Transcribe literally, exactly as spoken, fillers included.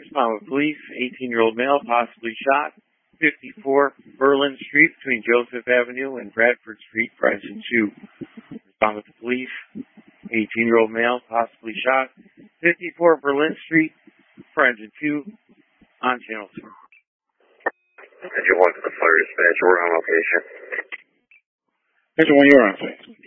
Respond with police, eighteen-year-old male, possibly shot, fifty-four Berlin Street between Joseph Avenue and Bradford Street, Preston two. Respond with the police, eighteen-year-old male, possibly shot, fifty-four Berlin Street, Preston two, on Channel two. Engine one to the fire dispatch, we're on location. Engine one, you're on site.